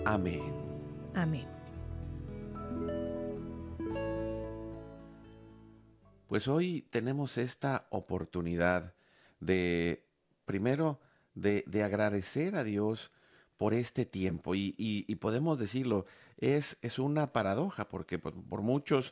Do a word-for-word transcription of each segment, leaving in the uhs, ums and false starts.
Amén. Amén. Pues hoy tenemos esta oportunidad de, primero, de, de agradecer a Dios por este tiempo. Y, y- y podemos decirlo, es, es una paradoja, porque por, por muchos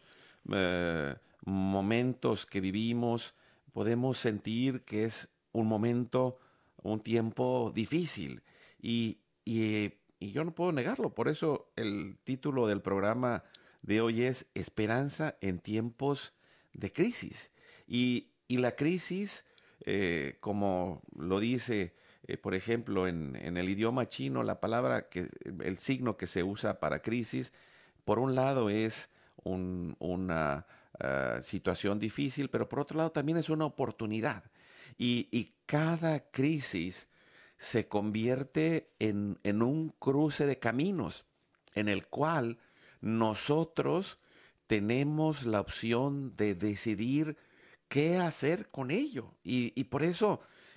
eh, momentos que vivimos, podemos sentir que es un momento, un tiempo difícil. Y, y, y yo no puedo negarlo. Por eso el título del programa de hoy es Esperanza en tiempos de crisis. Y, y la crisis, eh, como lo dice, eh, por ejemplo, en, en el idioma chino, la palabra, que, el signo que se usa para crisis, por un lado es un- una uh, situación difícil, pero por otro lado también es una oportunidad. Y, y cada crisis se convierte en, en un cruce de caminos en el cual nosotros tenemos la opción de decidir qué hacer con ello. Y, y por eso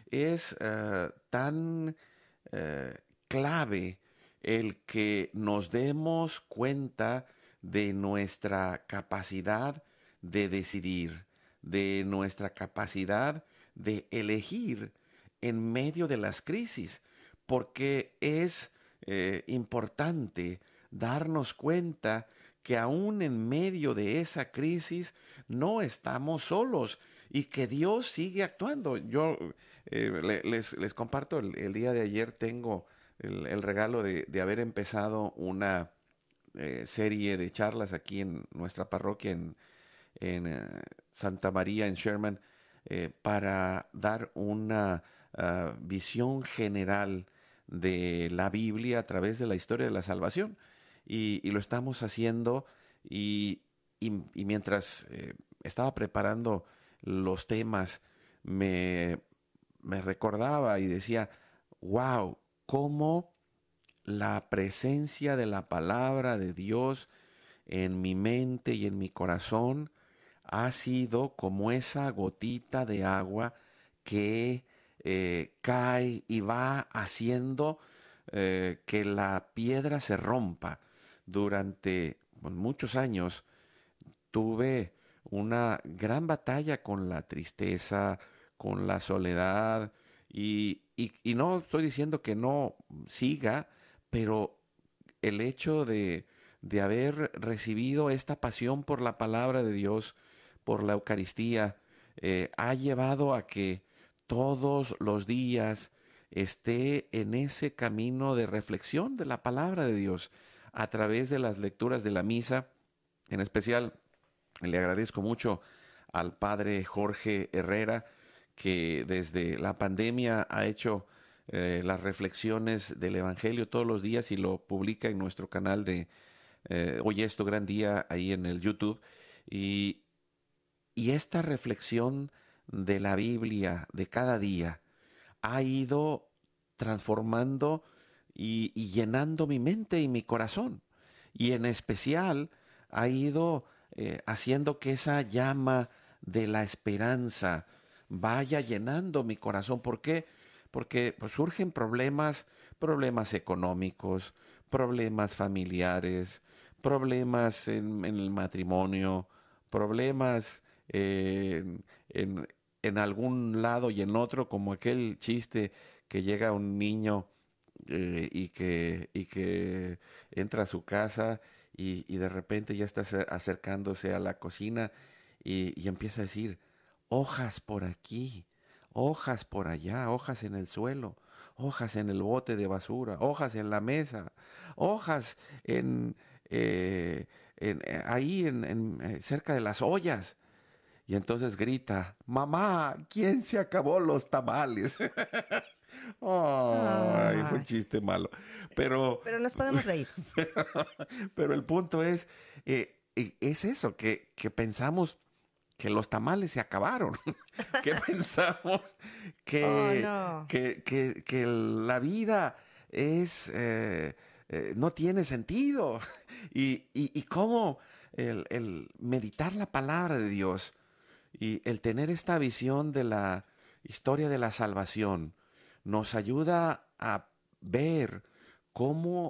es uh, tan uh, clave el que nos demos cuenta de nuestra capacidad de decidir, de nuestra capacidad de elegir en medio de las crisis, porque es eh, importante darnos cuenta que aún en medio de esa crisis no estamos solos y que Dios sigue actuando. Yo eh, le- les, les comparto, el, el día de ayer tengo el, el regalo de, de haber empezado una eh, serie de charlas aquí en nuestra parroquia en, en eh, Santa María, en Sherman, eh, para dar una uh, visión general de la Biblia a través de la historia de la salvación. Y, y lo estamos haciendo y, y, y mientras eh, estaba preparando los temas, me, me recordaba y decía, wow, cómo la presencia de la palabra de Dios en mi mente y en mi corazón ha sido como esa gotita de agua que eh, cae y va haciendo eh, que la piedra se rompa. Durante pues, muchos años tuve una gran batalla con la tristeza, con la soledad, y, y, y no estoy diciendo que no siga, pero el hecho de, de haber recibido esta pasión por la palabra de Dios, por la Eucaristía, eh, ha llevado a que todos los días esté en ese camino de reflexión de la palabra de Dios a través de las lecturas de la misa. En especial, le agradezco mucho al padre Jorge Herrera, que desde la pandemia ha hecho eh, las reflexiones del Evangelio todos los días y lo publica en nuestro canal de eh, Hoy Esto Gran Día ahí en el YouTube. Y, y esta reflexión de la Biblia de cada día ha ido transformando y, y llenando mi mente y mi corazón. Y en especial ha ido eh, haciendo que esa llama de la esperanza vaya llenando mi corazón. ¿Por qué? Porque pues, surgen problemas, problemas económicos, problemas familiares, problemas en, en el matrimonio, problemas eh, en, en, en algún lado y en otro, como aquel chiste que llega un niño eh, y, que, y que entra a su casa y, y de repente ya está acercándose a la cocina y, y empieza a decir, hojas por aquí, hojas por allá, hojas en el suelo, hojas en el bote de basura, hojas en la mesa, hojas en, eh, en eh, ahí en, en, eh, cerca de las ollas. Y entonces grita, mamá, ¿quién se acabó los tamales? Ay, fue un Ay, chiste malo. Pero, pero nos podemos reír. pero el punto es, eh, eh, es eso, que, que pensamos que los tamales se acabaron, que pensamos Oh, que, no. que, que, que la vida es, eh, eh, no tiene sentido. Y, y, y cómo el, el meditar la palabra de Dios y el tener esta visión de la historia de la salvación nos ayuda a ver cómo